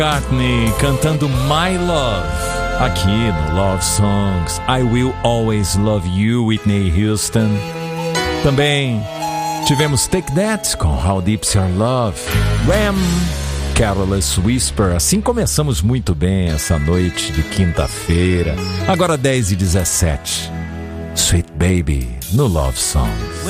McCartney cantando My Love aqui no Love Songs. I Will Always Love You, Whitney Houston. Também tivemos Take That com How Deep's Your Love, Wham, Careless Whisper. Assim começamos muito bem essa noite de quinta-feira. Agora 10h17, Sweet Baby no Love Songs.